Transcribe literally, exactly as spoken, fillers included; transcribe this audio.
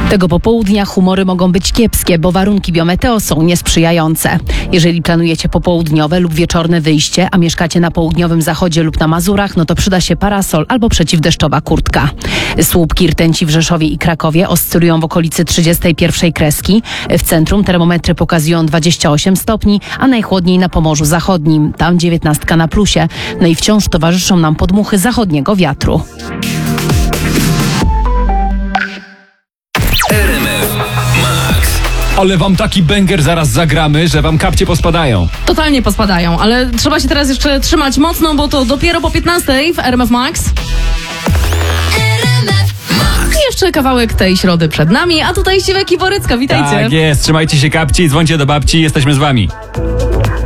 Tego popołudnia humory mogą być kiepskie, bo warunki biometeo są niesprzyjające. Jeżeli planujecie popołudniowe lub wieczorne wyjście, a mieszkacie na południowym zachodzie lub na Mazurach, no to przyda się parasol albo przeciwdeszczowa kurtka. Słupki rtęci w Rzeszowie i Krakowie oscylują w okolicy trzydziestej pierwszej kreski. W centrum termometry pokazują dwadzieścia osiem stopni, a najchłodniej na Pomorzu Zachodnim. Tam dziewiętnastka na plusie. No i wciąż towarzyszą nam podmuchy zachodniego wiatru. Ale wam taki banger zaraz zagramy, że wam kapcie pospadają. Totalnie pospadają, ale trzeba się teraz jeszcze trzymać mocno, bo to dopiero po piętnastej w R M F Max. I jeszcze kawałek tej środy przed nami, a tutaj Siwek i Borycka, witajcie. Tak jest, trzymajcie się kapci, dzwońcie do babci, jesteśmy z wami.